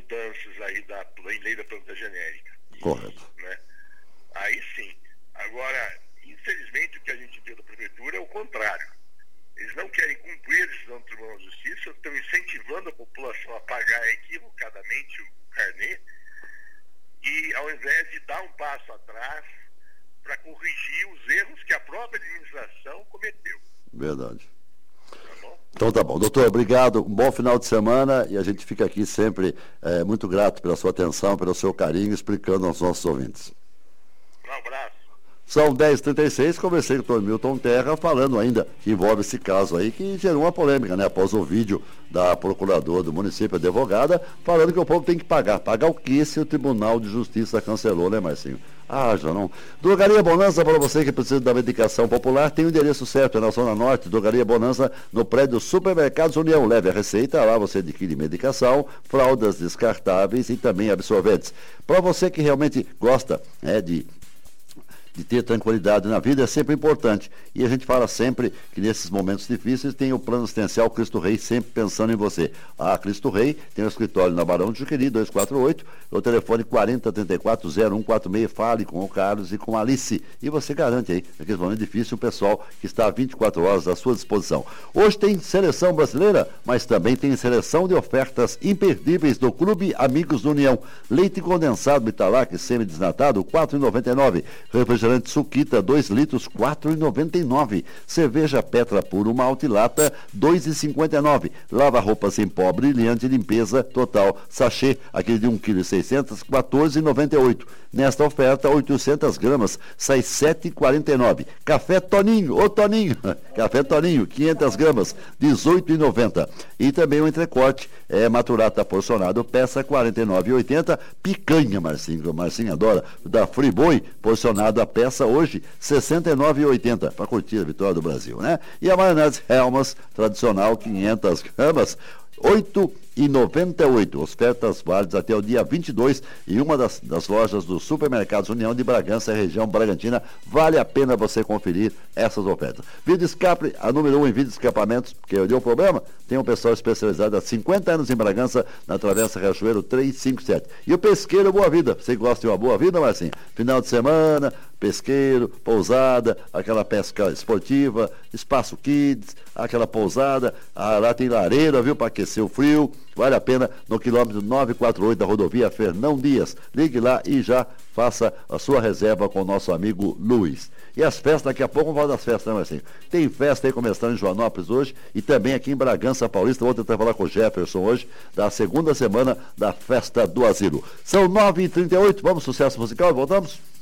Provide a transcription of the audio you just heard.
mudanças aí da lei da planta genérica. Correto. Né? Aí sim. Agora, infelizmente, o que a gente vê da prefeitura é o contrário. Eles não querem cumprir a decisão do Tribunal de Justiça, estão incentivando a população a pagar equivocadamente o carnê, e ao invés de dar um passo atrás para corrigir os erros que a própria administração cometeu. Verdade. Tá bom? Então tá bom. Doutor, obrigado. Um bom final de semana e a gente fica aqui sempre muito grato pela sua atenção, pelo seu carinho, explicando aos nossos ouvintes. Um abraço. São 10h36, conversei com o Dr. Milton Terra, falando ainda que envolve esse caso aí, que gerou uma polêmica, né? Após o vídeo da procuradora do município, advogada, falando que o povo tem que pagar. Pagar o que se o Tribunal de Justiça cancelou, né, Marcinho? Já não. Drogaria Bonança, para você que precisa da medicação popular, tem o endereço certo, é na Zona Norte, Drogaria Bonança, no prédio Supermercados União. Leve a receita, lá você adquire medicação, fraldas descartáveis e também absorventes. Para você que realmente gosta de ter tranquilidade na vida é sempre importante. E a gente fala sempre que nesses momentos difíceis tem o plano assistencial Cristo Rei sempre pensando em você. A Cristo Rei tem o escritório na Barão de Juqueri, 248, o telefone 4034-0146. Fale com o Carlos e com a Alice. E você garante aí, naquele momento difícil, o pessoal que está 24 horas à sua disposição. Hoje tem seleção brasileira, mas também tem seleção de ofertas imperdíveis do Clube Amigos da União. Leite condensado Italac semi-desnatado, R$ 4,99. Refrigerante Suquita, 2 litros, R$ 4,99. Cerveja Petra Puro Malte Lata, R$ 2,59. Lava-roupas em pó brilhante, limpeza total. Sachê, aquele de 1,6 kg, R$ 14,98. Nesta oferta, 800 gramas, sai R$ 7,49. Café Toninho, Toninho, Café Toninho, 500 gramas, R$ 18,90. E também o entrecorte, maturata porcionado, peça R$ 49,80. Picanha, Marcinho adora, da Friboi, porcionado a peça hoje, R$ 69,80, para curtir a vitória do Brasil, né? E a maionese Helmas, tradicional, 500 gramas, R$ 8,98. Ofertas válidas até o dia 22 em uma das lojas do Supermercados União de Bragança, região Bragantina. Vale a pena você conferir essas ofertas. Vídeo escape, a número 1 em vídeo escapamentos, que deu problema, tem um pessoal especializado há 50 anos em Bragança, na Travessa Riachuelo 357. E o Pesqueiro Boa Vida, você gosta de uma boa vida, Marcinho? Final de semana, pesqueiro, pousada, aquela pesca esportiva, espaço kids, aquela pousada, lá tem lareira, viu, para aquecer o frio. Vale a pena no quilômetro 948 da rodovia Fernão Dias. Ligue lá e já faça a sua reserva com o nosso amigo Luiz. E as festas, daqui a pouco vamos falar das festas, né, Marcinho? Tem festa aí começando em Joanópolis hoje e também aqui em Bragança Paulista. Vou tentar falar com o Jefferson hoje, da segunda semana da Festa do Asilo. São 9h38, vamos, sucesso musical, voltamos?